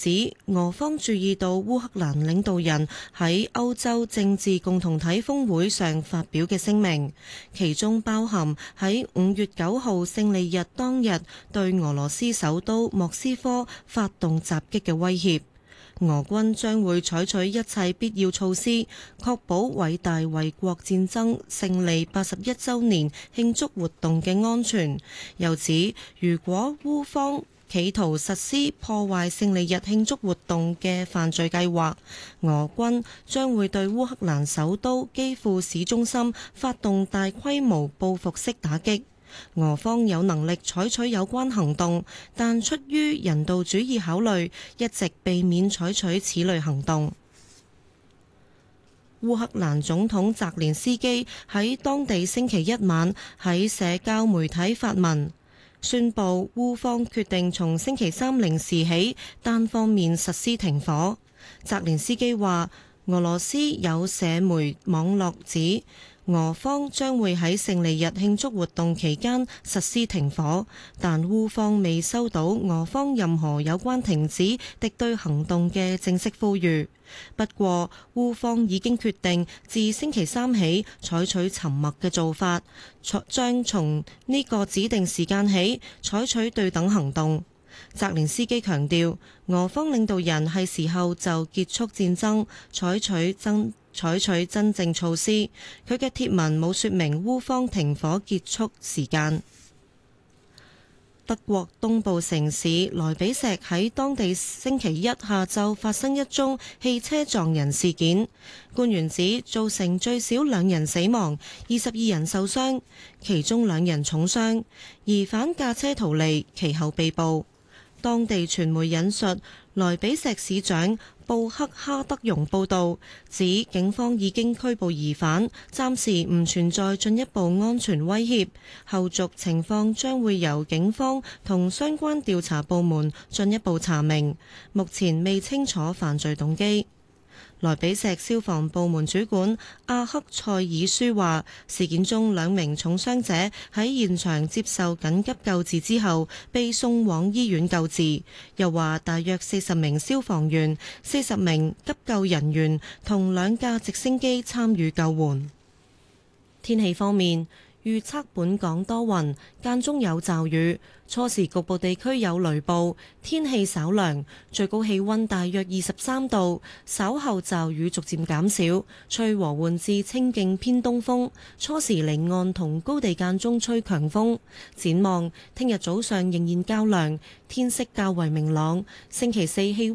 指俄方注意到烏克蘭領導人喺歐洲政治共同體峰會上發表嘅聲明，其中包含喺5月9號勝利日當日對俄羅斯首都莫斯科發動襲擊嘅威脅。俄軍將會採取一切必要措施，確保偉大衛國戰爭勝利81週年慶祝活動嘅安全。又指，如果烏方企圖實施破壞勝利日慶祝活動嘅犯罪計劃，俄軍將會對烏克蘭首都基輔市中心發動大規模報復式打擊。俄方有能力採取有關行動，但出於人道主義考慮，一直避免採取此類行動。烏克蘭總統澤連斯基喺當地星期一晚喺社交媒體發文，宣布烏方決定從星期三零時起單方面實施停火。澤連斯基話，俄羅斯有社媒網絡指，俄方將會喺勝利日慶祝活動期間實施停火，但烏方未收到俄方任何有關停止敵對行動嘅正式呼籲。不過，烏方已經決定自星期三起採取沉默嘅做法，將從呢個指定時間起採取對等行動。澤連斯基強調，俄方領導人係時候就結束戰爭，採取真正措施。佢嘅貼文冇說明烏方停火結束時間。德國東部城市萊比錫喺當地星期一下晝發生一宗汽車撞人事件，官員指造成最少2人死亡，22人受傷，其中2人重傷，疑犯駕車逃離，其後被捕。當地傳媒引述萊比錫市長布克哈德容報導，指警方已經拘捕疑犯，暫時唔存在進一步安全威脅，後續情況將會由警方同相關調查部門進一步查明，目前未清楚犯罪動機。萊比錫消防部門主管阿克塞爾舒話，事件中2名重傷者喺現場接受緊急救治之後被送往醫院救治。又話大約40名消防員、40名急救人員同2架直升機參與救援。天氣方面，預測本港多雲，間中有驟雨，初時局部地區有雷暴，天氣稍涼，最高氣溫大約23度。稍後驟雨逐漸減少，吹和緩至清勁偏東風，初時離岸同高地間中吹強風。展望聽日早上仍然較涼，天色較為明朗。星期4氣溫